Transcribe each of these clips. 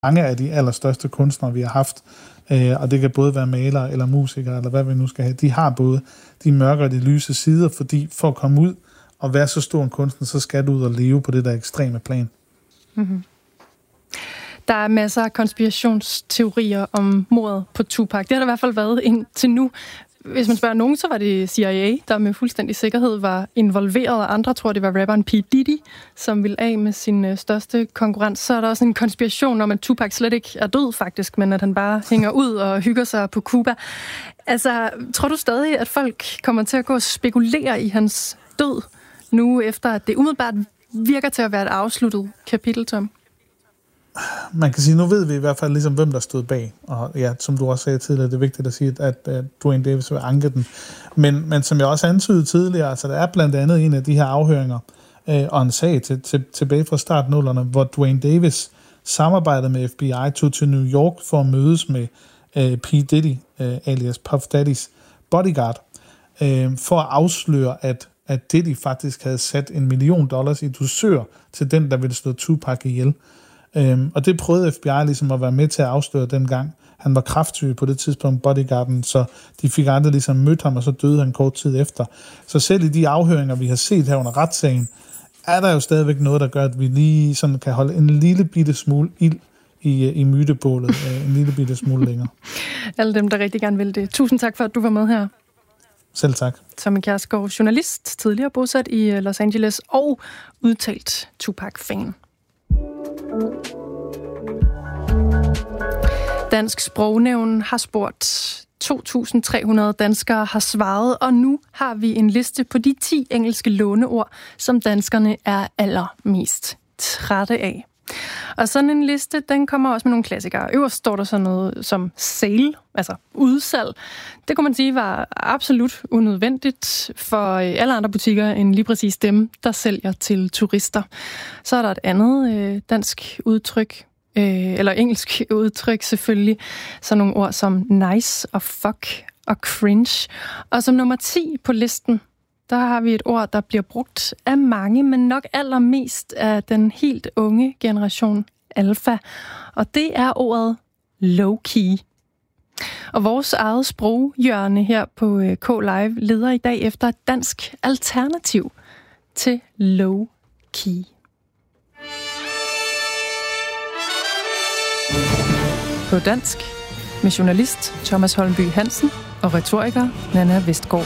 mange af de allerstørste kunstnere, vi har haft, og det kan både være malere eller musikere, eller hvad vi nu skal have, de har både de mørke og de lyse sider, fordi for at komme ud og være så stor en kunstner, så skal du ud og leve på det der ekstreme plan. Mm-hmm. Der er masser af konspirationsteorier om mordet på Tupac. Det har der i hvert fald været indtil nu. Hvis man spørger nogen, så var det CIA, der med fuldstændig sikkerhed var involveret, og andre tror, det var rapperen P. Diddy, som ville af med sin største konkurrent. Så er der også en konspiration om, at Tupac slet ikke er død faktisk, men at han bare hænger ud og hygger sig på Cuba. Altså, tror du stadig, at folk kommer til at gå og spekulere i hans død nu, efter at det umiddelbart virker til at være et afsluttet kapitel, Tom? Man kan sige, nu ved vi i hvert fald ligesom, hvem der stod bag. Og ja, som du også sagde tidligere, det er vigtigt at sige, at Duane Davis vil anke den. Men som jeg også antydede tidligere, altså der er blandt andet en af de her afhøringer og en sag tilbage fra startnullerne, hvor Duane Davis samarbejdede med FBI, tog til New York for at mødes med P. Diddy, alias Puff Daddys bodyguard, for at afsløre, at Diddy faktisk havde sat $1 million i dusør til den, der ville slå Tupac ihjel. Og det prøvede FBI ligesom at være med til at afsløre dengang. Han var kræftsyg på det tidspunkt, bodyguarden, så de fik aldrig ligesom mødt ham, og så døde han kort tid efter. Så selv i de afhøringer, vi har set her under retssagen, er der jo stadigvæk noget, der gør, at vi lige sådan kan holde en lille bitte smule ild i mytebålet, en lille bitte smule længere. Alle dem, der rigtig gerne vil det. Tusind tak for, at du var med her. Selv tak. Tommy Kjærsgaard, journalist, tidligere bosat i Los Angeles og udtalt Tupac-fan. Dansk Sprognævn har spurgt. 2.300 danskere har svaret, og nu har vi en liste på de 10 engelske låneord, som danskerne er allermest trætte af. Og sådan en liste, den kommer også med nogle klassikere. Øverst står der sådan noget som sale, altså udsalg. Det kunne man sige var absolut unødvendigt for alle andre butikker end lige præcis dem, der sælger til turister. Så er der et andet dansk udtryk, eller engelsk udtryk selvfølgelig. Sådan nogle ord som nice og fuck og cringe. Og som nummer 10 på listen, der har vi et ord, der bliver brugt af mange, men nok allermest af den helt unge generation alfa. Og det er ordet low-key. Og vores eget sproghjørne her på K-Live leder i dag efter et dansk alternativ til low-key. På dansk med journalist Thomas Holmby Hansen og retoriker Nanna Vestgaard.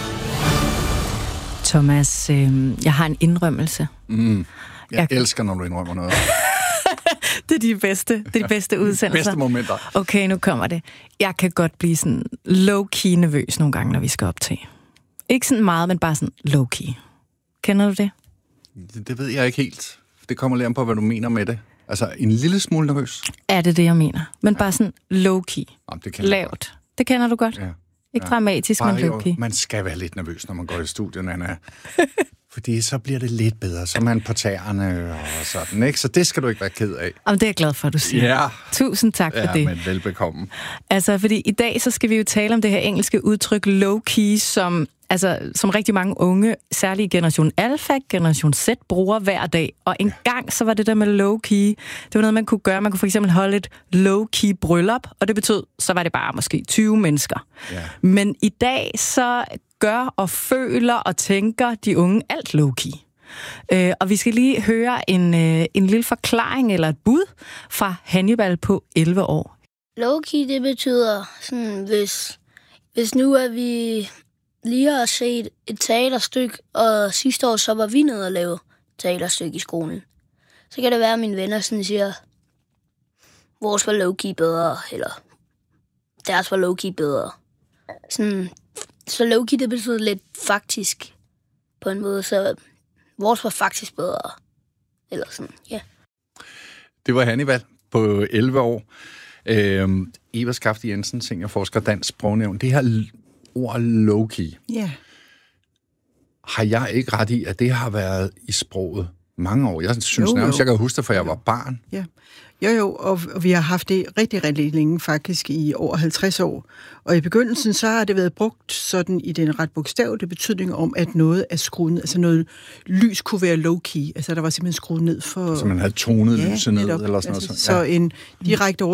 Thomas, jeg har en indrømmelse. Jeg elsker, når du indrømmer noget. Det er de bedste udsendelser. Bedste momenter. Okay, nu kommer det. Jeg kan godt blive sådan low-key nervøs nogle gange, når vi skal optage. Ikke sådan meget, men bare sådan low-key. Kender du det? Det ved jeg ikke helt. Det kommer lidt an på, hvad du mener med det. Altså, en lille smule nervøs. Er det, jeg mener? Men bare sådan low-key. Jamen, det lavt. Det kender du godt? Ja. Ikke dramatisk, men low-key. Man skal være lidt nervøs, når man går i studiet, Anna. Fordi så bliver det lidt bedre. Så er man på tæerne og sådan, ikke? Så det skal du ikke være ked af. Og det er jeg glad for, at du siger. Ja. Tusind tak for det. Ja, men velbekomme. Altså, fordi i dag så skal vi jo tale om det her engelske udtryk low-key, som rigtig mange unge, særligt generation Alpha, generation Z, bruger hver dag. Og engang så var det der med low-key, det var noget, man kunne gøre. Man kunne for eksempel holde et low-key bryllup, og det betød, så var det bare måske 20 mennesker. Ja. Men i dag så gør og føler og tænker de unge alt low-key. Og vi skal lige høre en lille forklaring eller et bud fra Hannibal på 11 år. Low-key, det betyder sådan, hvis nu er vi lige har set et teaterstykke, og sidste år så var vi nede og lave teaterstykke i skolen. Så kan det være, at mine venner sådan siger, vores var low-key bedre, eller deres var low-key bedre. Sådan, så low-key, det betyder lidt faktisk på en måde, så vores var faktisk bedre. Eller sådan, ja. Det var Hannibal på 11 år. Eva Skafte Jensen, seniorforsker, Dansk Sprognævn. Det her ord low-key. Ja. Har jeg ikke ret i, at det har været i sproget mange år? Jeg synes nærmest, jeg kan huske det, for jeg var barn. Ja. Jo, og vi har haft det rigtig, rigtig længe, faktisk i over 50 år. Og i begyndelsen, så har det været brugt sådan i den ret bogstavelige betydning om, at noget er skruet ned. Altså noget lys kunne være low-key. Altså der var simpelthen skruet ned for... Så man havde tonet lyset ned, eller sådan noget. Så en direkte